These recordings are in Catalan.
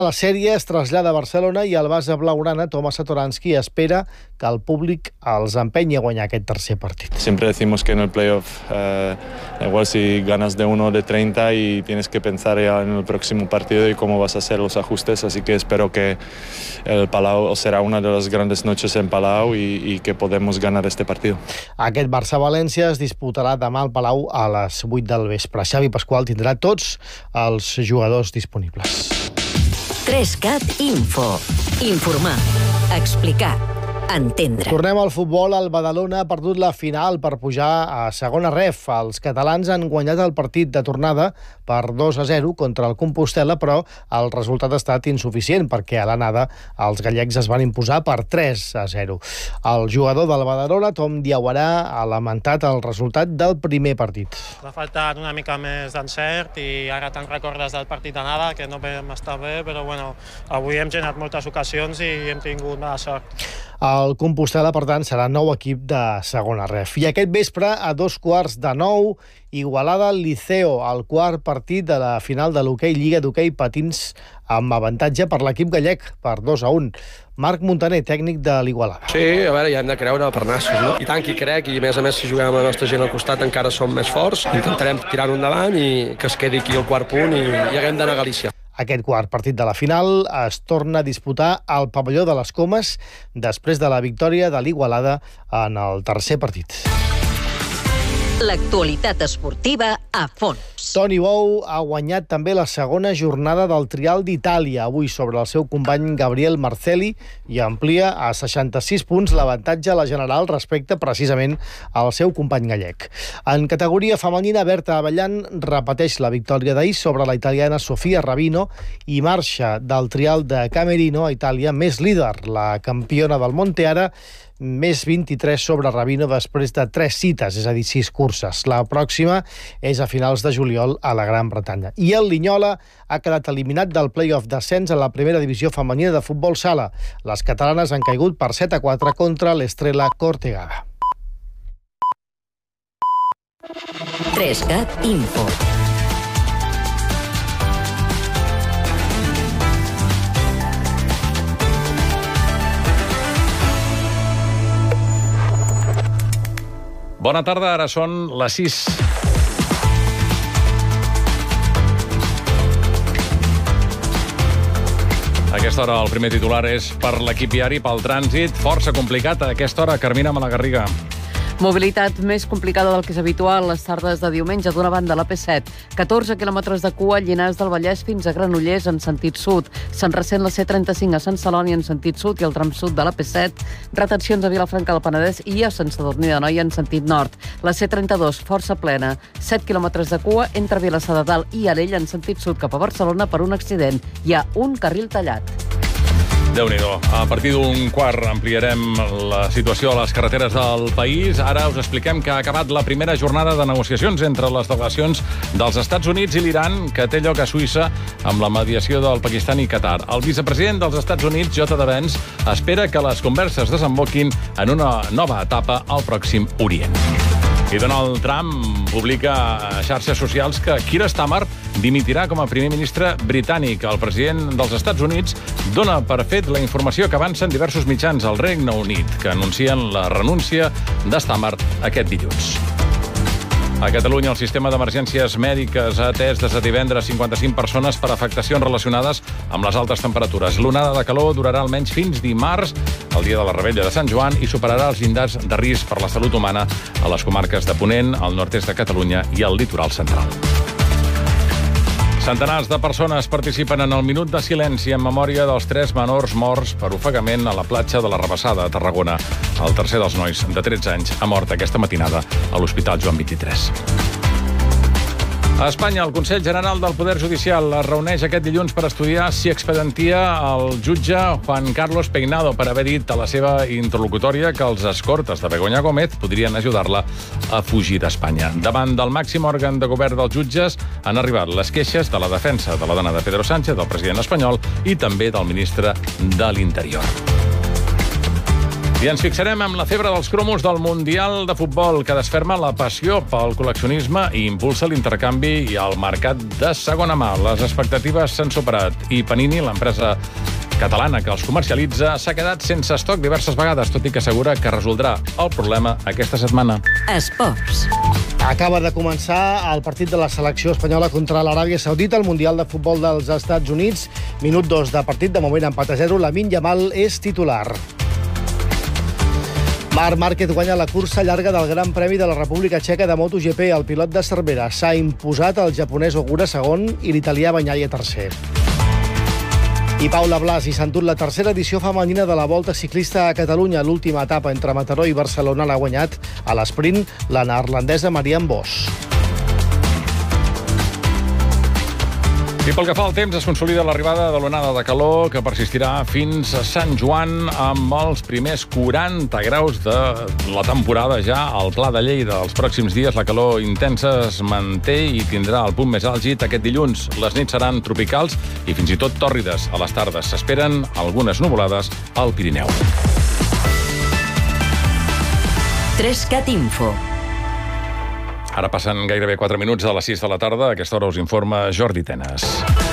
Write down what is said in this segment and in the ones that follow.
La sèrie es trasllada a Barcelona i el base blaugrana, Tomas Satoransky, espera que el públic els empenyi a guanyar aquest tercer partit. Siempre decimos que en el playoff, igual si ganas de 1 de 30 y tienes que pensar ya en el próximo partido y cómo vas a hacer los ajustes, así que espero que el Palau será una de las grandes noches en Palau y que podemos ganar este partido. Aquest Barça-València es disputarà demà al Palau a les 8 del vespre. Xavi Pasqual tindrà tots els jugadors disponibles. 3CAT Info. Informar, explicar, entendre. Tornem al futbol. El Badalona ha perdut la final per pujar a segona ref. Els catalans han guanyat el partit de tornada per 2-0 contra el Compostel·la, però el resultat ha estat insuficient perquè a l'anada els gallecs es van imposar per 3-0. El jugador del Badalona, Tom Diawara, ha lamentat el resultat del primer partit. M'ha faltat una mica més d'encert i ara te'n recordes del partit d'anada, que no vam estar bé, però bueno, avui hem generat moltes ocasions i hem tingut mala sort. El Compostel·la, per tant, serà nou equip de segona ref. I aquest vespre, a 8:45, Igualada Liceo, el quart partit de la final de l'hoquei Lliga d'Hoquei Patins, amb avantatge per l'equip gallec, per 2-1. Marc Montaner, tècnic de l'Igualada. Sí, a veure, ja hem de creure per nassos, no? I tant que hi crec, i a més si juguem amb la nostra gent al costat encara som més forts. Intentarem tirar-ho endavant i que es quedi aquí el quart punt i haguem d'anar a Galícia. Aquest quart partit de la final es torna a disputar al pavelló de les Comes després de la victòria de l'Igualada en el tercer partit. L'actualitat esportiva a fons. Toni Bou ha guanyat també la segona jornada del Trial d'Itàlia, avui sobre el seu company Gabriel Marcelli, i amplia a 66 punts l'avantatge a la general respecte precisament al seu company gallec. En categoria femenina, Berta Avellan repeteix la victòria d'ahir sobre la italiana Sofia Rabino i marxa del Trial de Camerino a Itàlia més líder. La campiona del Monte ara més 23 sobre Rabino després de 3 cites, és a dir, 6 curses. La pròxima és a finals de juliol a la Gran Bretanya. I el Linyola ha quedat eliminat del play-off d'ascens a la primera divisió femenina de futbol sala. Les catalanes han caigut per 7-4 contra l'Estrela Cortegada. 3CAT Info. Bona tarda, ara són les 6. A aquesta hora el primer titular és per l'equip viari, pel trànsit. Força complicat a aquesta hora. Carmina Malagarriga. Mobilitat més complicada del que és habitual les tardes de diumenge. D'una banda, la P7, 14 quilòmetres de cua a Llinars del Vallès fins a Granollers en sentit sud. Se'n ressent la C35 a Sant Celoni en sentit sud i el tram sud de la P7. Retencions a Vilafranca del Penedès i a Sant Sadurní d'Anoia en sentit nord. La C32, força plena, 7 quilòmetres de cua entre Vilassar de Dalt i Arell en sentit sud cap a Barcelona per un accident. Hi ha un carril tallat. Déu-n'hi-do. A partir d'un quart ampliarem la situació a les carreteres del país. Ara us expliquem que ha acabat la primera jornada de negociacions entre les delegacions dels Estats Units i l'Iran, que té lloc a Suïssa amb la mediació del Pakistan i Qatar. El vicepresident dels Estats Units, J.D. Vance, espera que les converses desemboquin en una nova etapa al Pròxim Orient. I Donald Trump publica a xarxes socials que Keir Starmer dimitirà com a primer ministre britànic. El president dels Estats Units dona per fet la informació que avancen diversos mitjans al Regne Unit, que anuncien la renúncia de Starmer aquest dilluns. A Catalunya, el sistema d'emergències mèdiques ha atès des de divendres 55 persones per afectacions relacionades amb les altes temperatures. L'onada de calor durarà almenys fins dimarts, el dia de la Revetlla de Sant Joan, i superarà els llindars de risc per la salut humana a les comarques de Ponent, al nord-est de Catalunya i al litoral central. Centenars de persones participen en el minut de silenci en memòria dels 3 menors morts per ofegament a la platja de la Rabassada, a Tarragona. El tercer dels nois, de 13 anys, ha mort aquesta matinada a l'Hospital Joan XXIII. A Espanya, el Consell General del Poder Judicial es reuneix aquest dilluns per estudiar si expedentia el jutge Juan Carlos Peinado per haver dit a la seva interlocutòria que els escortes de Begoña Gómez podrien ajudar-la a fugir d'Espanya. Davant del màxim òrgan de govern dels jutges han arribat les queixes de la defensa de la dona de Pedro Sánchez, del president espanyol, i també del ministre de l'Interior. I ens fixarem en la febre dels cromos del Mundial de Futbol, que desferma la passió pel col·leccionisme i impulsa l'intercanvi i el mercat de segona mà. Les expectatives s'han superat i Panini, l'empresa catalana que els comercialitza, s'ha quedat sense estoc diverses vegades, tot i que assegura que resoldrà el problema aquesta setmana. Esports. Acaba de començar el partit de la selecció espanyola contra l'Aràbia Saudita al Mundial de Futbol dels Estats Units. Minut 2 de partit, de moment empat a 0. Lamine Yamal és titular. Marc Márquez guanya la cursa llarga del Gran Premi de la República Txeca de MotoGP. El pilot de Cervera s'ha imposat el japonès Ogura segon i l'italià Bagnaia tercer. I Paula Blas i s'endut la tercera edició femenina de la Volta Ciclista a Catalunya. L'última etapa entre Mataró i Barcelona l'ha guanyat a l'esprint la neerlandesa Marianne Vos. I pel que fa al temps, es consolida l'arribada de l'onada de calor que persistirà fins a Sant Joan amb els primers 40 graus de la temporada ja al Pla de Lleida. Els pròxims dies la calor intensa es manté i tindrà el punt més àlgid aquest dilluns. Les nits seran tropicals i fins i tot tòrrides. A les tardes s'esperen algunes nuvolades al Pirineu. 3CAT Info. Ara passen gairebé 4 minuts de les 6 de la tarda. A aquesta hora us informa Jordi Tenes.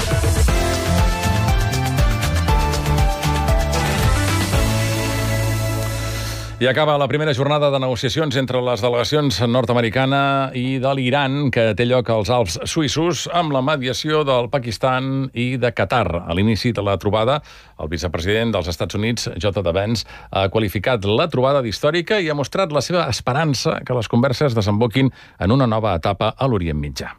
I acaba la primera jornada de negociacions entre les delegacions nord-americana i de l'Iran, que té lloc als Alps suïssos, amb la mediació del Pakistan i de Qatar. A l'inici de la trobada, el vicepresident dels Estats Units, J.D. Vance, ha qualificat la trobada d'històrica i ha mostrat la seva esperança que les converses desemboquin en una nova etapa a l'Orient Mitjà.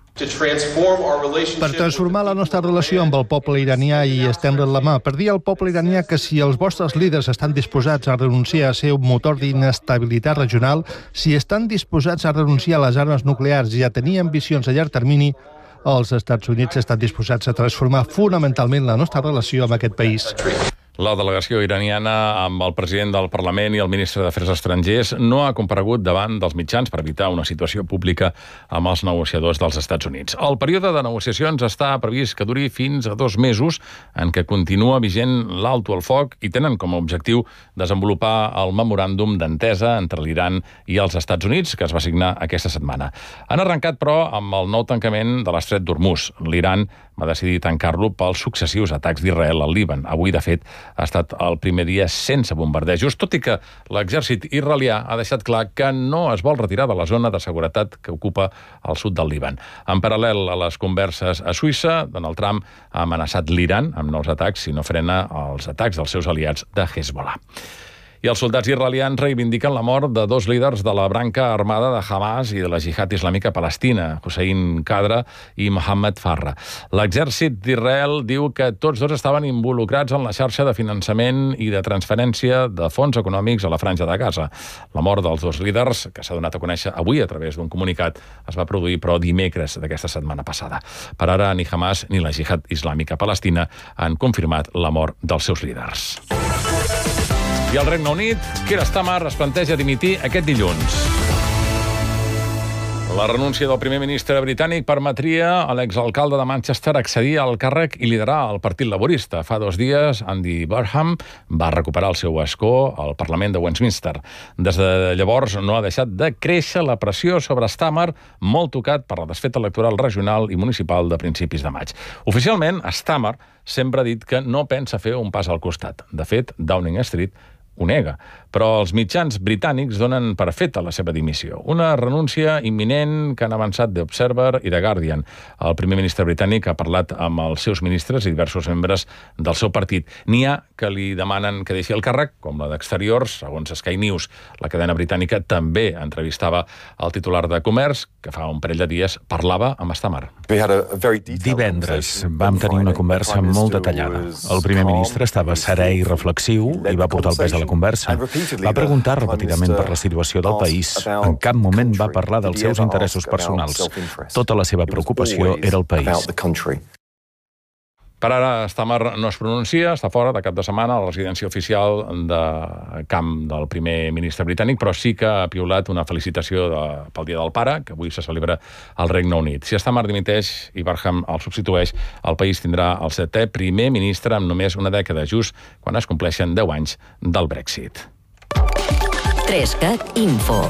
Per transformar la nostra relació amb el poble iranià i estendre'n la mà, per dir al poble iranià que si els vostres líders estan disposats a renunciar a ser un motor d'inestabilitat regional, si estan disposats a renunciar a les armes nuclears i a tenir ambicions a llarg termini, els Estats Units estan disposats a transformar fonamentalment la nostra relació amb aquest país. La delegació iraniana amb el president del Parlament i el ministre d'Afers Estrangers no ha comparegut davant dels mitjans per evitar una situació pública amb els negociadors dels Estats Units. El període de negociacions està previst que duri fins a 2 mesos, en què continua vigent l'alto al foc i tenen com a objectiu desenvolupar el memoràndum d'entesa entre l'Iran i els Estats Units, que es va signar aquesta setmana. Han arrencat, però, amb el nou tancament de l'estret d'Hormuz. L'Iran va decidir tancar-lo pels successius atacs d'Israel al Líban. Avui, de fet, ha estat el primer dia sense bombardejos, tot i que l'exèrcit israelià ha deixat clar que no es vol retirar de la zona de seguretat que ocupa el sud del Líban. En paral·lel a les converses a Suïssa, Donald Trump ha amenaçat l'Iran amb nous atacs si no frena els atacs dels seus aliats de Hezbollah. I els soldats israelians reivindiquen la mort de 2 líders de la branca armada de Hamas i de la Jihad Islàmica Palestina, Hussein Qadra i Mohammed Farra. L'exèrcit d'Israel diu que tots 2 estaven involucrats en la xarxa de finançament i de transferència de fons econòmics a la Franja de Gaza. La mort dels 2 líders, que s'ha donat a conèixer avui a través d'un comunicat, es va produir, però, dimecres d'aquesta setmana passada. Per ara, ni Hamas ni la Jihad Islàmica Palestina han confirmat la mort dels seus líders. I al Regne Unit, Keir Starmer es planteja dimitir aquest dilluns. La renúncia del primer ministre britànic permetria a l'exalcalde de Manchester accedir al càrrec i liderar el Partit Laborista. Fa 2 dies, Andy Burnham va recuperar el seu escó al Parlament de Westminster. Des de llavors no ha deixat de créixer la pressió sobre Starmer, molt tocat per la desfeta electoral regional i municipal de principis de maig. Oficialment, Starmer sempre ha dit que no pensa fer un pas al costat. De fet, Downing Street ho nega, però els mitjans britànics donen per feta la seva dimissió. Una renúncia imminent que han avançat The Observer i The Guardian. El primer ministre britànic ha parlat amb els seus ministres i diversos membres del seu partit. N'hi ha que li demanen que deixi el càrrec, com la d'Exteriors, segons Sky News. La cadena britànica també entrevistava el titular de Comerç, que fa un parell de dies parlava amb Starmer. Divendres vam tenir una conversa molt detallada. El primer ministre estava serè i reflexiu i va portar el pes a la conversa. Va preguntar repetidament per la situació del país. En cap moment va parlar dels seus interessos personals. Tota la seva preocupació era el país. Per ara, Starmer no es pronuncia, està fora de cap de setmana a la residència oficial de camp del primer ministre britànic, però sí que ha piulat una felicitació pel Dia del Pare, que avui se celebra al Regne Unit. Si Starmer dimiteix i Burnham el substitueix, el país tindrà el 7è primer ministre amb només una dècada, just quan es compleixen 10 anys del Brexit. 3CAT Info.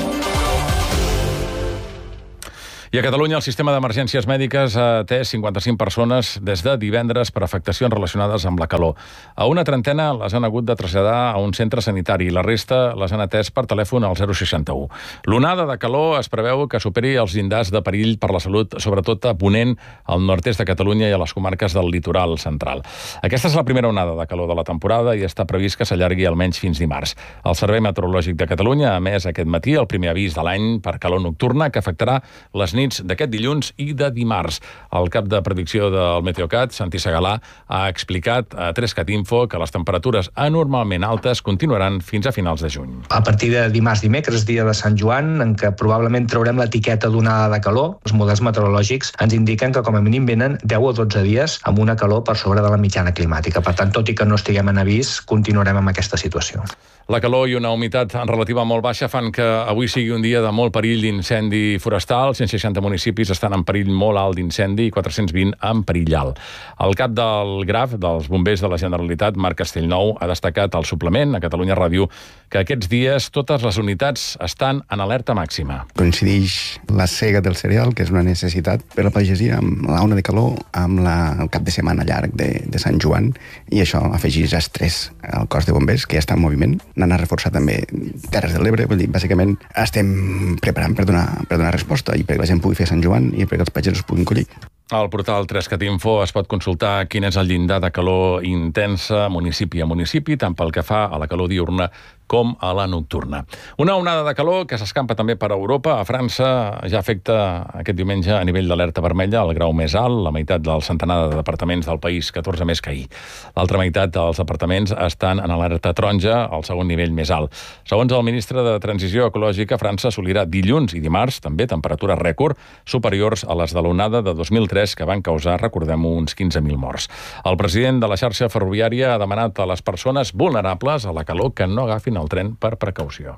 I a Catalunya el sistema d'emergències mèdiques ha atès 55 persones des de divendres per afectacions relacionades amb la calor. A una trentena les han hagut de traslladar a un centre sanitari i la resta les han atès per telèfon al 061. L'onada de calor es preveu que superi els llindars de perill per la salut, sobretot a Ponent, al nord-est de Catalunya i a les comarques del litoral central. Aquesta és la primera onada de calor de la temporada i està previst que s'allargui almenys fins dimarts. El Servei Meteorològic de Catalunya ha emès aquest matí el primer avís de l'any per calor nocturna que afectarà les nits d'aquest dilluns i de dimarts. El cap de predicció del Meteocat, Santi Segalà, ha explicat a 3CAT Info que les temperatures anormalment altes continuaran fins a finals de juny. A partir de dimarts, dimecres, dia de Sant Joan, en què probablement traurem l'etiqueta d'onada de calor, els models meteorològics ens indiquen que com a mínim venen 10 o 12 dies amb una calor per sobre de la mitjana climàtica. Per tant, tot i que no estiguem en avís, continuarem amb aquesta situació. La calor i una humitat relativa molt baixa fan que avui sigui un dia de molt perill d'incendi forestal. 160 municipis estan en perill molt alt d'incendi i 420 en perill alt. El cap del GRAF, dels bombers de la Generalitat, Marc Castellnou, ha destacat al suplement a Catalunya Ràdio que aquests dies totes les unitats estan en alerta màxima. Coincideix la sega del cereal, que és una necessitat per a la pagesia, amb l'ona de calor, amb el cap de setmana llarg de Sant Joan, i això afegeix estrès al cos de bombers, que ja està en moviment. Anant a reforçar també Terres de l'Ebre, vull dir, bàsicament estem preparant per donar resposta i perquè la gent pugui fer Sant Joan i perquè els pagesos puguin collir. Al portal 3CAT Info es pot consultar quin és el llindar de calor intensa municipi a municipi, tant pel que fa a la calor diurna com a la nocturna. Una onada de calor que s'escampa també per Europa. A França ja afecta aquest diumenge a nivell d'alerta vermella el grau més alt, la meitat del centenar de departaments del país, 14 més que ahir. L'altra meitat dels departaments estan en alerta taronja, al segon nivell més alt. Segons el ministre de Transició Ecològica, França assolirà dilluns i dimarts també temperatures rècord superiors a les de l'onada de 2003 que van causar, recordem-ho, uns 15.000 morts. El president de la xarxa ferroviària ha demanat a les persones vulnerables a la calor que no agafin el tren per precaució.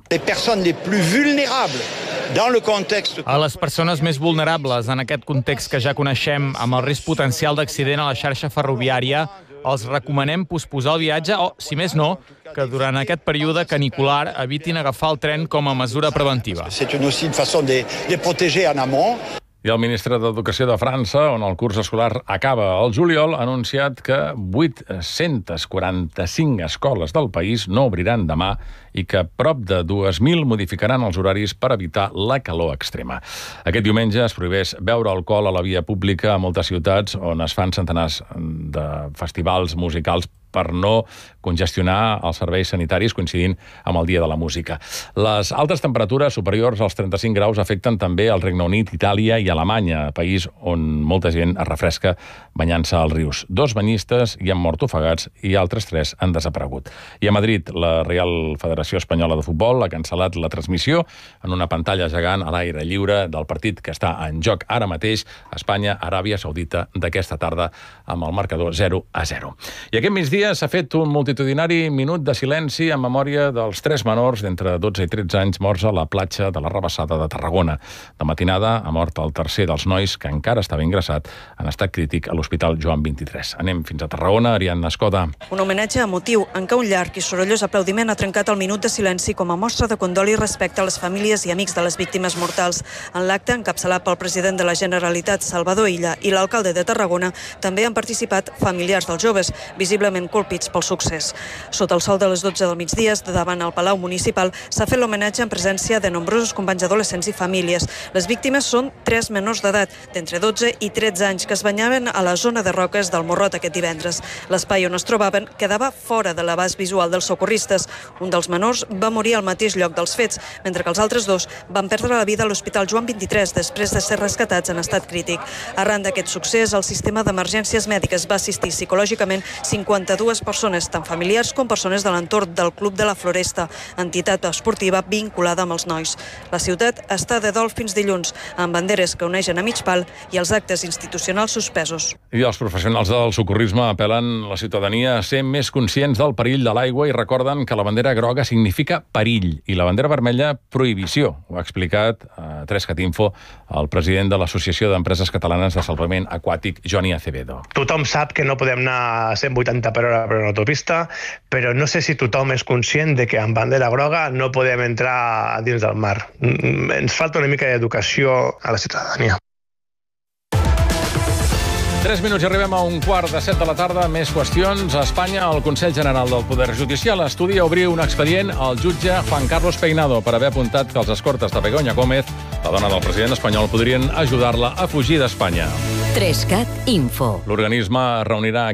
A les persones més vulnerables en aquest context que ja coneixem, amb el risc potencial d'accident a la xarxa ferroviària, els recomanem posposar el viatge o, si més no, que durant aquest període canicular evitin agafar el tren com a mesura preventiva. I el ministre d'Educació de França, on el curs escolar acaba el juliol, ha anunciat que 845 escoles del país no obriran demà i que prop de 2.000 modificaran els horaris per evitar la calor extrema. Aquest diumenge es prohibeix beure alcohol a la via pública a moltes ciutats on es fan centenars de festivals musicals per no congestionar els serveis sanitaris coincidint amb el Dia de la Música. Les altes temperatures superiors als 35 graus afecten també el Regne Unit, Itàlia i Alemanya, país on molta gent es refresca banyant-se als rius. 2 banyistes hi han mort ofegats i altres 3 han desaparegut. I a Madrid, la Real Federació Espanyola de Futbol ha cancel·lat la transmissió en una pantalla gegant a l'aire lliure del partit que està en joc ara mateix, Espanya-Aràbia Saudita, d'aquesta tarda amb el marcador 0-0. I aquest migdia s'ha fet un multitudinari minut de silenci en memòria dels 3 menors d'entre 12 i 13 anys morts a la platja de la Rabassada de Tarragona. De matinada ha mort el tercer dels nois que encara estava ingressat en estat crític a l'Hospital Joan 23. Anem fins a Tarragona, Ariadna Escoda. Un homenatge emotiu en què un llarg i sorollós aplaudiment ha trencat el minut de silenci com a mostra de condol i respecte a les famílies i amics de les víctimes mortals. En l'acte, encapçalat pel president de la Generalitat, Salvador Illa, i l'alcalde de Tarragona, també han participat familiars dels joves, visiblement colpits pel succés. Sota el sol de les 12 del migdia, davant el Palau Municipal, s'ha fet l'homenatge en presència de nombrosos companys adolescents i famílies. Les víctimes són 3 menors d'edat, d'entre 12 i 13 anys, que es banyaven a la zona de roques del Morrot aquest divendres. L'espai on es trobaven quedava fora de l'abast visual dels socorristes. Un dels menors va morir al mateix lloc dels fets, mentre que els altres 2 van perdre la vida a l'Hospital Joan 23 després de ser rescatats en estat crític. Arran d'aquest succés, el sistema d'emergències mèdiques va assistir psicològicament 52 persones, tant familiars com persones de l'entorn del Club de la Floresta, entitat esportiva vinculada amb els nois. La ciutat està de dol fins dilluns, amb banderes que uneixen a mig pal i els actes institucionals suspesos. I els professionals del socorrisme apel·len la ciutadania a ser més conscients del perill de l'aigua i recorden que la bandera groga significa perill i la bandera vermella prohibició. Ho ha explicat a 3CAT Info el president de l'Associació d'Empreses Catalanes de Salvament Aquàtic, Joni Acevedo. Tothom sap que no podem anar a 180 per hora veure per una autopista, però no sé si tothom és conscient de que amb bandera groga no podem entrar dins del mar. Ens falta una mica d'educació a la ciutadania. 3 minuts i arribem a 6:45 de la tarda. Més qüestions. A Espanya, el Consell General del Poder Judicial estudia obrir un expedient al jutge Juan Carlos Peinado per haver apuntat que els escortes de Begoña Gómez, la dona del president espanyol, podrien ajudar-la a fugir d'Espanya. 3CAT Info. L'organisme reunirà